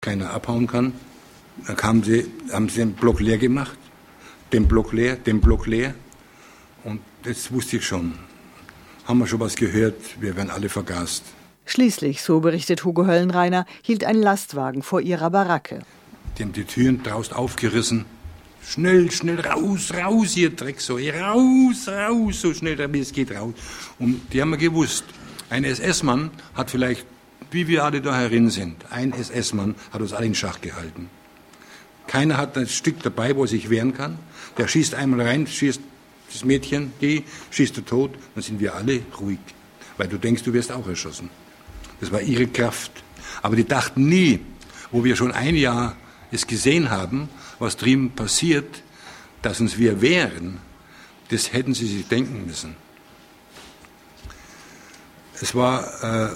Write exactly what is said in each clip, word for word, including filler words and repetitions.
keiner abhauen kann. Dann kamen sie, haben sie den Block leer gemacht, den Block leer, den Block leer. Und das wusste ich schon. Haben wir schon was gehört, wir werden alle vergast. Schließlich, so berichtet Hugo Höllenreiner, hielt ein Lastwagen vor ihrer Baracke. Die haben die Türen draußen aufgerissen. Schnell, schnell, raus, raus, ihr Drecksau, raus, raus, so schnell, wie es geht, raus. Und die haben wir gewusst, ein S S-Mann hat vielleicht, wie wir alle da herin sind, ein S S-Mann hat uns alle in Schach gehalten. Keiner hat ein Stück dabei, wo er sich wehren kann. Der schießt einmal rein, schießt das Mädchen, die schießt er tot, dann sind wir alle ruhig. Weil du denkst, du wirst auch erschossen. Das war ihre Kraft. Aber die dachten nie, wo wir schon ein Jahr es gesehen haben, was drüben passiert, dass uns wir wehren, das hätten sie sich denken müssen. Es war, äh,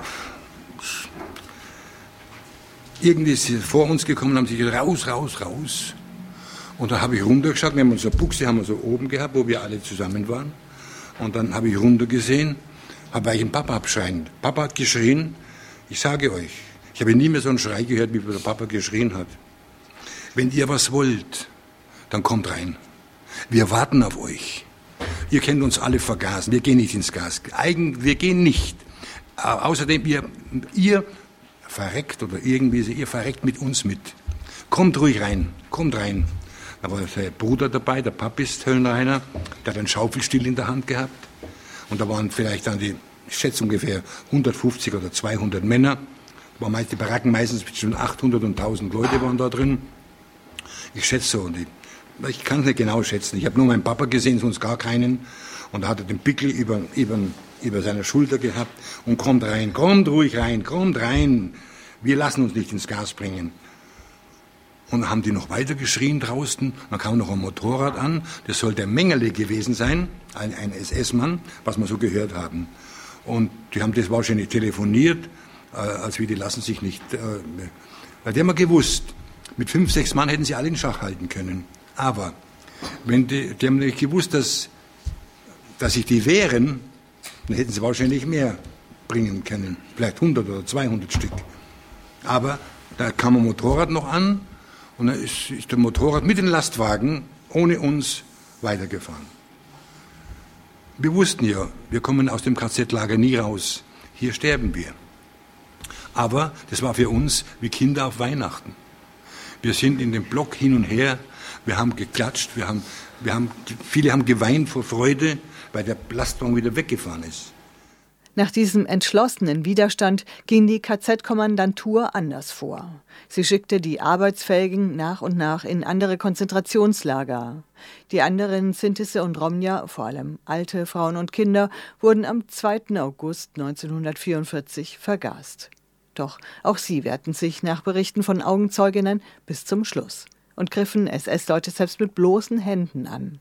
irgendwie ist sie vor uns gekommen und haben sich gesagt, raus, raus, raus. Und dann habe ich runtergeschaut, wir haben unsere Buchse haben wir so oben gehabt, wo wir alle zusammen waren. Und dann habe ich runtergesehen, habe ich einen Papa abschreien. Papa hat geschrien, ich sage euch, ich habe nie mehr so einen Schrei gehört, wie der Papa geschrien hat. Wenn ihr was wollt, dann kommt rein. Wir warten auf euch. Ihr könnt uns alle vergasen, wir gehen nicht ins Gas. Eigen, wir gehen nicht. Außerdem, ihr, ihr verreckt oder irgendwie, ihr verreckt mit uns mit. Kommt ruhig rein, kommt rein. Da war der Bruder dabei, der Papist Höllenreiner, der hat einen Schaufelstiel in der Hand gehabt. Und da waren vielleicht dann die, ich schätze ungefähr hundertfünfzig oder zweihundert Männer. Da waren die Baracken meistens zwischen achthundert und tausend Leute waren da drin. Ich schätze so. Und ich, ich kann es nicht genau schätzen. Ich habe nur meinen Papa gesehen, sonst gar keinen. Und da hat er den Pickel über, über, über seiner Schulter gehabt. Und kommt rein, kommt ruhig rein, kommt rein. Wir lassen uns nicht ins Gas bringen. Und dann haben die noch weiter geschrien draußen. Dann kam noch ein Motorrad an. Das soll der Mengele gewesen sein, ein, ein S S-Mann, was wir so gehört haben. Und die haben das wahrscheinlich telefoniert, äh, als wir, die lassen sich nicht. Äh, weil die haben wir gewusst, mit fünf, sechs Mann hätten sie alle in Schach halten können. Aber wenn die, die haben nicht gewusst, dass, dass sich die wehren, dann hätten sie wahrscheinlich mehr bringen können. Vielleicht hundert oder zweihundert Stück. Aber da kam ein Motorrad noch an. Und dann ist, ist der Motorrad mit dem Lastwagen ohne uns weitergefahren. Wir wussten ja, wir kommen aus dem K Z-Lager nie raus. Hier sterben wir. Aber das war für uns wie Kinder auf Weihnachten. Wir sind in dem Block hin und her, wir haben geklatscht, wir haben, wir haben, viele haben geweint vor Freude, weil der Lastwagen wieder weggefahren ist. Nach diesem entschlossenen Widerstand ging die K Z-Kommandantur anders vor. Sie schickte die Arbeitsfähigen nach und nach in andere Konzentrationslager. Die anderen Sintisse und Romja, vor allem alte Frauen und Kinder, wurden am zweiten August neunzehnhundertvierundvierzig vergast. Doch auch sie wehrten sich nach Berichten von Augenzeuginnen bis zum Schluss und griffen S S-Leute selbst mit bloßen Händen an.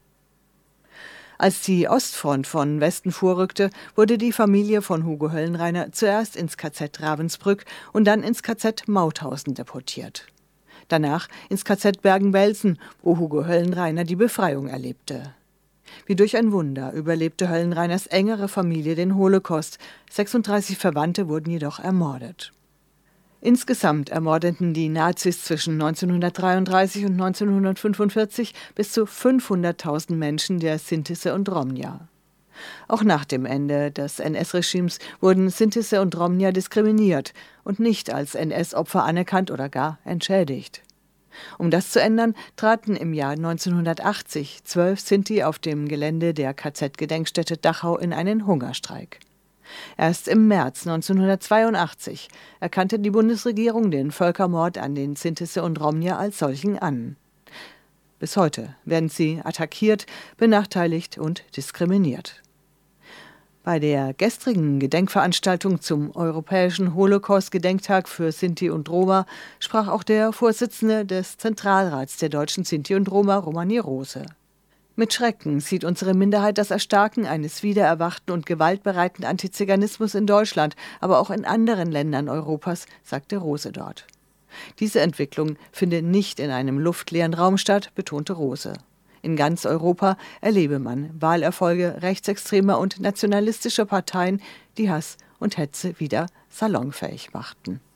Als die Ostfront von Westen vorrückte, wurde die Familie von Hugo Höllenreiner zuerst ins K Z Ravensbrück und dann ins K Z Mauthausen deportiert. Danach ins K Z Bergen-Belsen, wo Hugo Höllenreiner die Befreiung erlebte. Wie durch ein Wunder überlebte Höllenreiners engere Familie den Holocaust. sechsunddreißig Verwandte wurden jedoch ermordet. Insgesamt ermordeten die Nazis zwischen neunzehnhundertdreiunddreißig und neunzehnhundertfünfundvierzig bis zu fünfhunderttausend Menschen der Sintisse und Romja. Auch nach dem Ende des N S-Regimes wurden Sintisse und Romja diskriminiert und nicht als N S-Opfer anerkannt oder gar entschädigt. Um das zu ändern, traten im Jahr neunzehnhundertachtzig zwölf Sinti auf dem Gelände der K Z-Gedenkstätte Dachau in einen Hungerstreik. Erst im März neunzehnhundertzweiundachtzig erkannte die Bundesregierung den Völkermord an den Sintisse und Romja als solchen an. Bis heute werden sie attackiert, benachteiligt und diskriminiert. Bei der gestrigen Gedenkveranstaltung zum Europäischen Holocaust-Gedenktag für Sinti und Roma sprach auch der Vorsitzende des Zentralrats der deutschen Sinti und Roma, Romani Rose. Mit Schrecken sieht unsere Minderheit das Erstarken eines wiedererwachten und gewaltbereiten Antiziganismus in Deutschland, aber auch in anderen Ländern Europas, sagte Rose dort. Diese Entwicklung finde nicht in einem luftleeren Raum statt, betonte Rose. In ganz Europa erlebe man Wahlerfolge rechtsextremer und nationalistischer Parteien, die Hass und Hetze wieder salonfähig machten.